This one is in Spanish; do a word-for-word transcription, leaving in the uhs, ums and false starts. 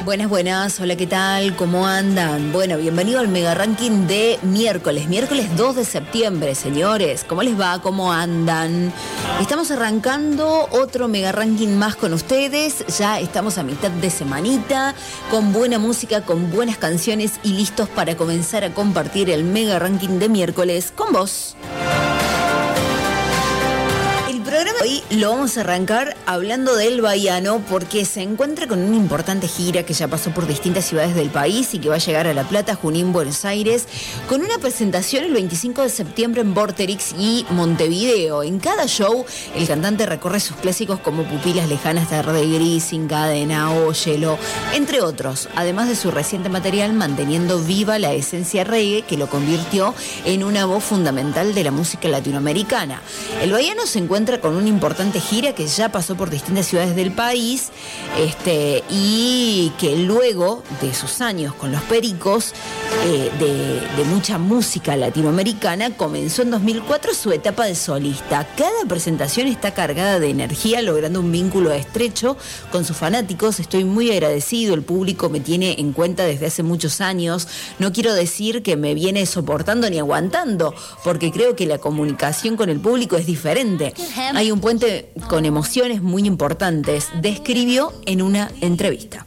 Buenas, buenas, hola, ¿qué tal? ¿Cómo andan? Bueno, bienvenido al Mega Ranking de miércoles, miércoles dos de septiembre, señores. ¿Cómo les va? ¿Cómo andan? Estamos arrancando otro Mega Ranking más con ustedes. Ya estamos a mitad de semanita, con buena música, con buenas canciones y listos para comenzar a compartir el Mega Ranking de miércoles con vos. Hoy lo vamos a arrancar hablando del Bahiano porque se encuentra con una importante gira que ya pasó por distintas ciudades del país y que va a llegar a La Plata, Junín, Buenos Aires, con una presentación el veinticinco de septiembre en Vorterix y Montevideo. En cada show, el cantante recorre sus clásicos como Pupilas Lejanas, Tarde Gris, Sin Cadena, Óyelo, entre otros, además de su reciente material manteniendo viva la esencia reggae que lo convirtió en una voz fundamental de la música latinoamericana. El Bahiano se encuentra con una importante gira que ya pasó por distintas ciudades del país este, y que luego de sus años con los Pericos, eh, de, de mucha música latinoamericana, comenzó en dos mil cuatro su etapa de solista. Cada presentación está cargada de energía, logrando un vínculo estrecho con sus fanáticos. Estoy muy agradecido, el público me tiene en cuenta desde hace muchos años. No quiero decir que me viene soportando ni aguantando, porque creo que la comunicación con el público es diferente. Hay un puente con emociones muy importantes, describió en una entrevista.